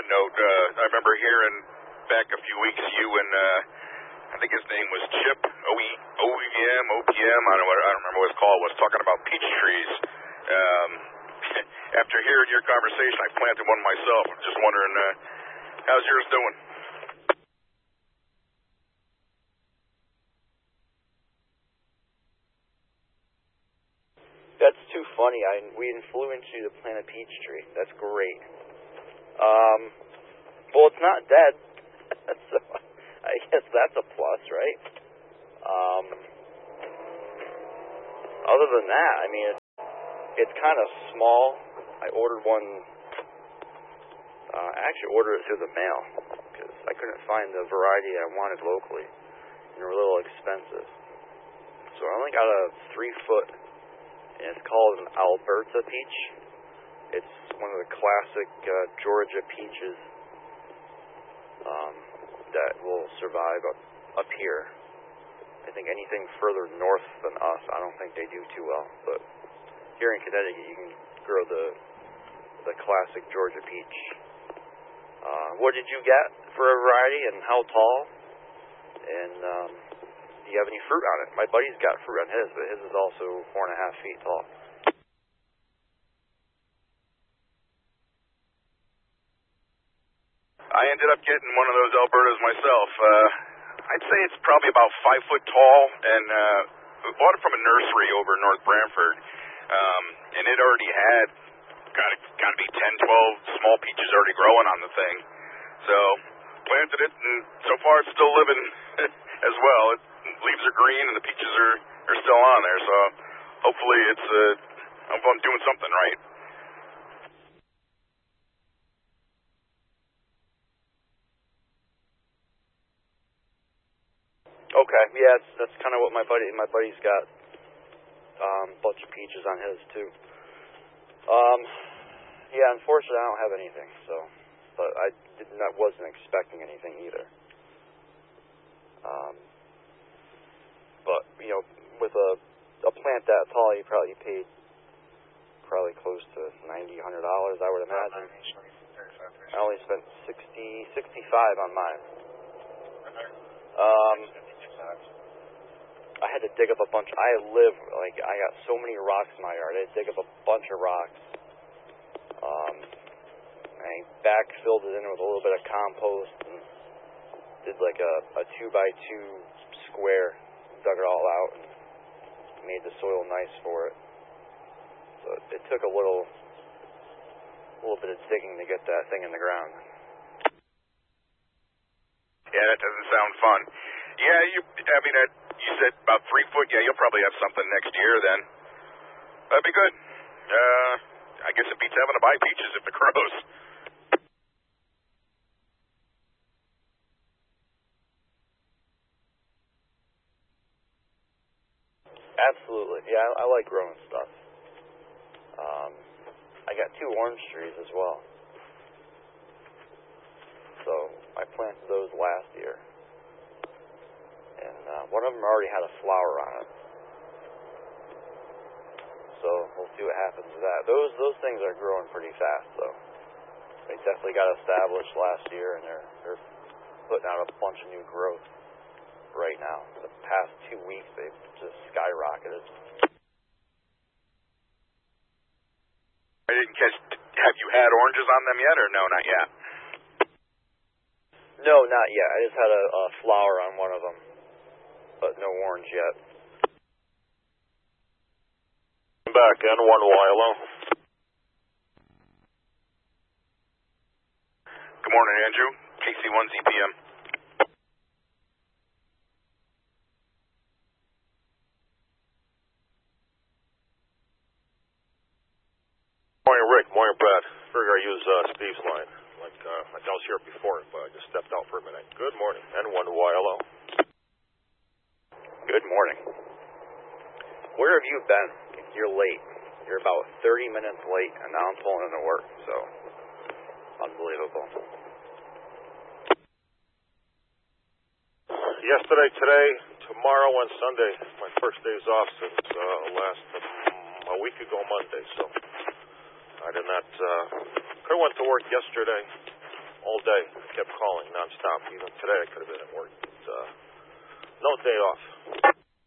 note. I remember hearing back a few weeks you and I think his name was Chip, OEM, OPM, I don't remember what it's called, was talking about peach trees. After hearing your conversation, I planted one myself. I'm just wondering, how's yours doing? That's too funny. We influenced you to plant a peach tree. That's great. Well, it's not dead, so I guess that's a plus, right? Other than that, I mean, it's kind of small. I ordered one. I actually ordered it through the mail because I couldn't find the variety I wanted locally, and they were a little expensive. So I only got a 3-foot, and it's called an Alberta peach. It's one of the classic Georgia peaches that will survive up here. I think anything further north than us, I don't think they do too well. But here in Connecticut, you can grow the classic Georgia peach. What did you get for a variety, and how tall? And do you have any fruit on it? My buddy's got fruit on his, but his is also 4.5 feet tall. I ended up getting one of those Albertas myself. I'd say it's probably about 5 foot tall, and we bought it from a nursery over in North Branford, and it already had got to be 10, 12 small peaches already growing on the thing. So planted it, and so far it's still living as well. Leaves are green, and the peaches are still on there. So hopefully I'm doing something right. Okay, yeah, that's kind of what my buddy's got. A bunch of peaches on his too. Yeah, unfortunately I don't have anything. So, but I wasn't expecting anything either. But you know, with a plant that tall, you probably paid close to $90, $100, I would imagine. I only spent $65 on mine. I had to dig up a bunch. I got so many rocks in my yard. I had to dig up a bunch of rocks. I backfilled it in with a little bit of compost and did like a 2x2 square. Dug it all out and made the soil nice for it. So it took a little bit of digging to get that thing in the ground. Yeah, that doesn't sound fun. Yeah, you said about 3 foot. Yeah, you'll probably have something next year then. That'd be good. I guess it beats having to buy peaches if it grows. Absolutely. Yeah, I like growing stuff. I got 2 orange trees as well. So I planted those last year. And one of them already had a flower on it. So we'll see what happens with that. Those things are growing pretty fast, though. They definitely got established last year, and they're putting out a bunch of new growth right now. The past 2 weeks, they've just skyrocketed. I didn't catch. Have you had oranges on them yet, or no, not yet? No, not yet. I just had a flower on one of them, but no orange yet. Back N1 Wilo. Good morning, Andrew. KC1 ZPM. Morning, Rick. Morning, Brad. Figure I use Steve's line. Like I was here before, but I just stepped out for a minute. Good morning. N1 YLO. Good morning. Where have you been? You're late. You're about 30 minutes late, and now I'm pulling into work, so unbelievable. Yesterday, today, tomorrow, and Sunday, my first days off since a week ago Monday, so I did not, could have went to work yesterday, all day. Kept calling nonstop. Even today I could have been at work. But, no day off.